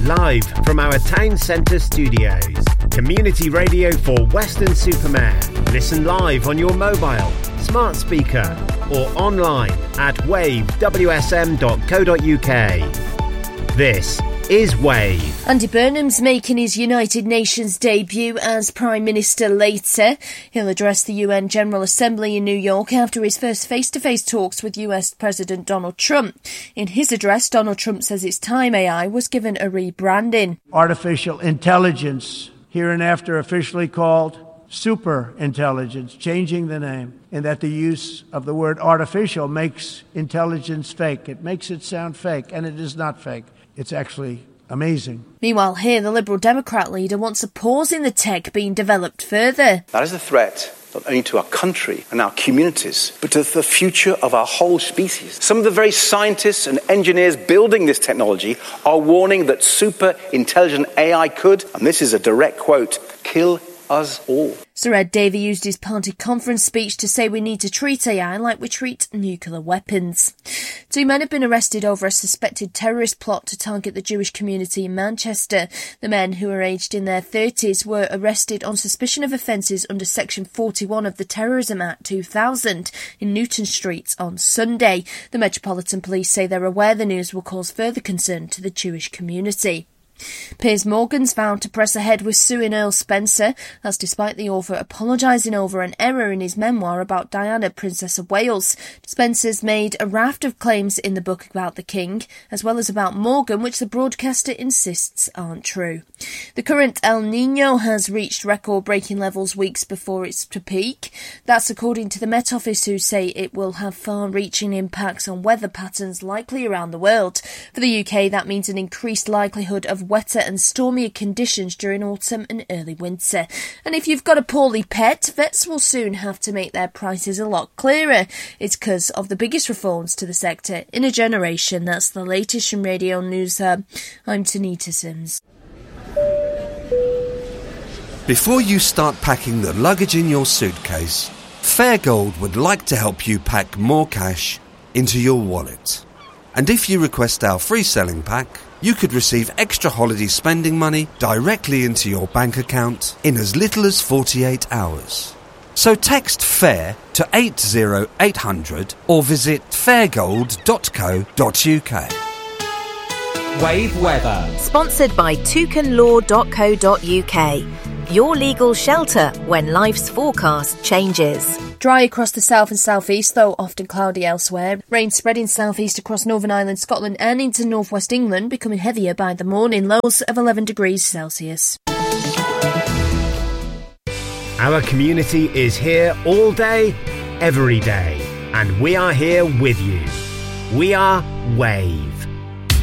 live from our town centre studios. Community radio for Weston-super-Mare. Listen live on your mobile, smart speaker or online at wavewsm.co.uk. This is Wave. Andy Burnham's making his United Nations debut as Prime Minister later. He'll address the UN General Assembly in New York after his first face-to-face talks with US President Donald Trump. In his address, Donald Trump says it's time AI was given a rebranding. Artificial intelligence, hereinafter officially called super intelligence, changing the name, and that the use of the word artificial makes intelligence fake. It makes it sound fake, and it is not fake. It's actually amazing. Meanwhile, here, the Liberal Democrat leader wants a pause in the tech being developed further. That is a threat not only to our country and our communities, but to the future of our whole species. Some of the very scientists and engineers building this technology are warning that super intelligent AI could, and this is a direct quote, kill us all. Sir Ed Davey used his party conference speech to say we need to treat AI like we treat nuclear weapons. 2 men have been arrested over a suspected terrorist plot to target the Jewish community in Manchester. The men, who are aged in their 30s, were arrested on suspicion of offences under Section 41 of the Terrorism Act 2000 in Newton Street on Sunday. The Metropolitan Police say they're aware the news will cause further concern to the Jewish community. Piers Morgan's vowed to press ahead with suing Earl Spencer. That's despite the author apologising over an error in his memoir about Diana, Princess of Wales. Spencer's made a raft of claims in the book about the King, as well as about Morgan, which the broadcaster insists aren't true. The current El Niño has reached record-breaking levels weeks before it's to peak. That's according to the Met Office, who say it will have far-reaching impacts on weather patterns likely around the world. For the UK, that means an increased likelihood of wetter and stormier conditions during autumn and early winter. And if you've got a poorly pet, vets will soon have to make their prices a lot clearer. It's because of the biggest reforms to the sector in a generation. That's the latest from Radio News Hub. I'm Tanita Sims. Before you start packing the luggage in your suitcase, Fairgold would like to help you pack more cash into your wallet. And if you request our free selling pack, you could receive extra holiday spending money directly into your bank account in as little as 48 hours. So text FAIR to 80800 or visit fairgold.co.uk. Wave weather. Sponsored by toucanlaw.co.uk. Your legal shelter when life's forecast changes. Dry across the south and southeast, though often cloudy elsewhere. Rain spreading southeast across Northern Ireland, Scotland and into northwest England, becoming heavier by the morning, lows of 11 degrees Celsius. Our community is here all day, every day, and we are here with you. We are Wave.